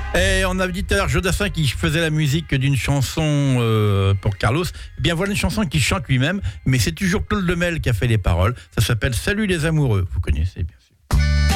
Et on a dit tout à l'heure Jodassin qui faisait la musique d'une chanson pour Carlos. Eh bien voilà une chanson qu'il chante lui-même, mais c'est toujours Claude Lemel qui a fait les paroles. Ça s'appelle Salut les amoureux. Vous connaissez bien.